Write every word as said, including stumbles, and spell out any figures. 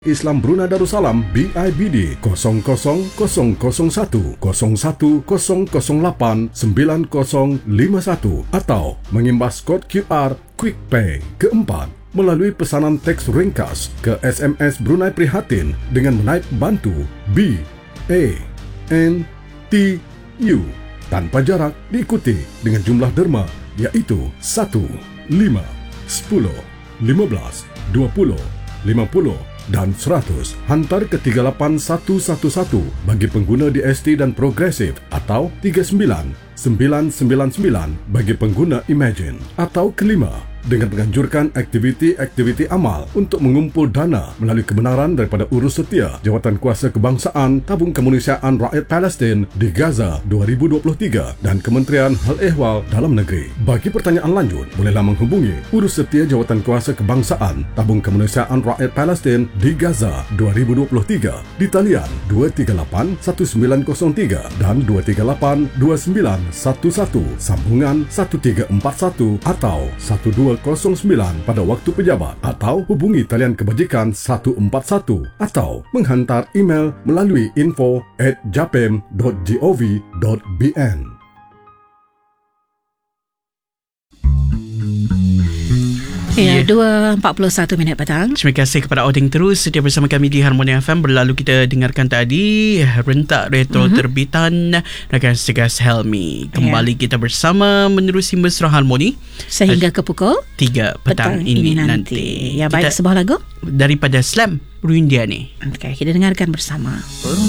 Islam Brunei Darussalam B I B D kosong kosong kosong kosong satu kosong satu kosong kosong lapan sembilan kosong lima satu atau mengimbas kod Q R Quick Pay. Keempat, melalui pesanan teks ringkas ke S M S Brunei Prihatin dengan menaip bantu B A N T U tanpa jarak diikuti dengan jumlah derma iaitu satu, lima, sepuluh, lima belas, dua puluh, lima puluh dan seratus. Hantar ke tiga lapan satu satu satu bagi pengguna D S T dan Progresif atau tiga sembilan sembilan sembilan sembilan bagi pengguna Imagine. Atau kelima, dengan menganjurkan aktiviti-aktiviti amal untuk mengumpul dana melalui kebenaran daripada Urus Setia Jawatan Kuasa Kebangsaan Tabung Kemanusiaan Rakyat Palestin di Gaza dua ribu dua puluh tiga dan Kementerian Hal Ehwal Dalam Negeri. Bagi pertanyaan lanjut, bolehlah menghubungi Urus Setia Jawatan Kuasa Kebangsaan Tabung Kemanusiaan Rakyat Palestin di Gaza dua ribu dua puluh tiga di talian dua tiga lapan satu sembilan kosong tiga dan dua tiga lapan dua sembilan satu satu sambungan satu tiga empat satu atau satu dua kosong sembilan pada waktu pejabat, atau hubungi talian kebajikan satu empat satu atau menghantar email melalui info at japem dot gov dot bn. Ya, dua empat puluh satu minit petang. Terima kasih kepada Oding terus setia bersama kami di Harmoni F M. Berlalu kita dengarkan tadi rentak retro mm-hmm. terbitan rakan Segas Helmi. Kembali yeah. kita bersama menerusi mesra harmoni sehingga ke pukul tiga petang, petang ini, ini nanti. nanti. Ya, baik, sebuah lagu daripada Slam Ruindiani. Okay, kita dengarkan bersama.